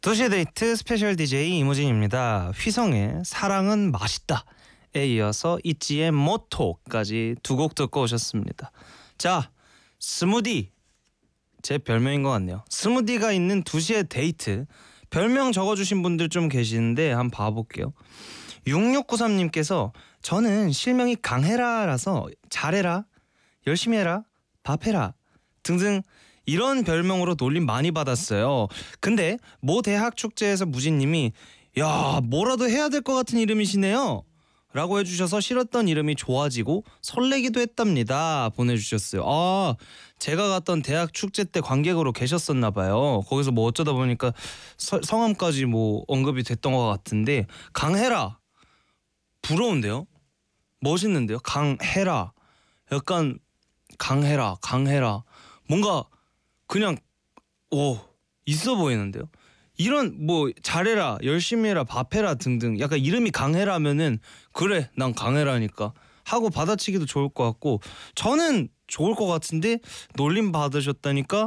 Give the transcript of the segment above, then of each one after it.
도시의 데이트 스페셜 DJ 이무진입니다. 휘성의 사랑은 맛있다에 이어서 있지의 모토까지 두 곡 듣고 오셨습니다. 자, 스무디 제 별명인 것 같네요. 스무디가 있는 2시의 데이트 별명 적어주신 분들 좀 계시는데 한번 봐볼게요. 6693님께서 저는 실명이 강해라라서 잘해라, 열심히 해라, 밥해라 등등 이런 별명으로 놀림 많이 받았어요. 근데 모 대학 축제에서 무진님이 야 뭐라도 해야 될 것 같은 이름이시네요 라고 해주셔서 싫었던 이름이 좋아지고 설레기도 했답니다 보내주셨어요. 아, 제가 갔던 대학 축제 때 관객으로 계셨었나 봐요. 거기서 뭐 어쩌다 보니까 성함까지 뭐 언급이 됐던 것 같은데, 강해라 부러운데요? 멋있는데요? 강해라, 약간 강해라 뭔가 그냥 오 있어 보이는데요. 이런 뭐 잘해라, 열심히 해라, 밥해라 등등 약간 이름이 강해라면은 그래 난 강해라니까 하고 받아치기도 좋을 것 같고, 저는 좋을 것 같은데 놀림 받으셨다니까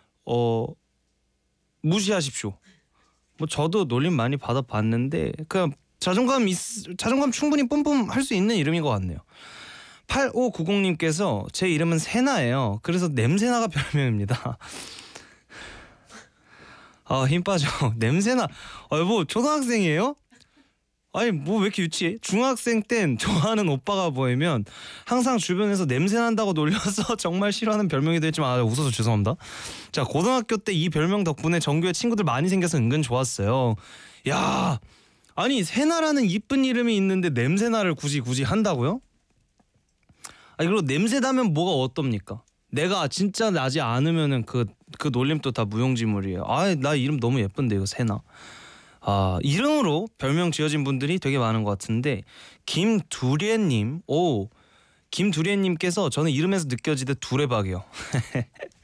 무시하십시오. 뭐 저도 놀림 많이 받아봤는데 그냥 자존감 충분히 뿜뿜할 수 있는 이름인 것 같네요. 8590님께서 제 이름은 세나예요. 그래서 냄새나가 별명입니다. 아, 힘 빠져. 냄새나. 뭐 초등학생이에요? 아니 뭐 왜 이렇게 유치해? 중학생 땐 좋아하는 오빠가 보이면 항상 주변에서 냄새난다고 놀려서 정말 싫어하는 별명이도 했지만 웃어서 죄송합니다. 자, 고등학교 때 이 별명 덕분에 전교에 친구들 많이 생겨서 은근 좋았어요. 야, 아니 세나라는 이쁜 이름이 있는데 냄새나를 굳이 한다고요? 아니 그리고 냄새 나면 뭐가 어떻습니까? 내가 진짜 나지 않으면은 그 놀림도 다 무용지물이에요. 아, 나 이름 너무 예쁜데 이거 세나. 아, 이름으로 별명 지어진 분들이 되게 많은 것 같은데, 김두래님, 김두래님께서 저는 이름에서 느껴지듯 두레박이요.